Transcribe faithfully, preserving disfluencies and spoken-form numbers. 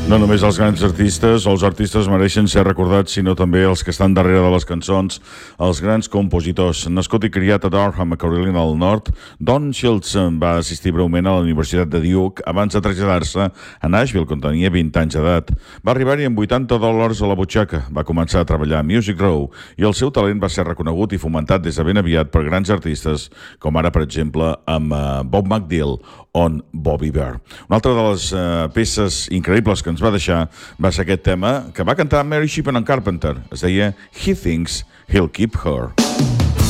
No només els grans artistes o els artistes mereixen ser recordats, sinó també els que estan darrere de les cançons, els grans compositors. Nascut i criat a Durham, a Carolina del Nord, Don Schultz va assistir breument a la Universitat de Duke abans de traslladar-se a Nashville, quan tenia vint anys d'edat. Va arribar-hi amb vuitanta dòlars a la butxaca, va començar a treballar a Music Row i el seu talent va ser reconegut i fomentat des de ben aviat per grans artistes, com ara, per exemple, amb uh, Bob McDill o Bobby Bear. Una altra de les uh, peces increïbles que ens va deixar va ser aquest tema que va cantar Mary Shipman and Carpenter. Es deia He Thinks He'll Keep Her.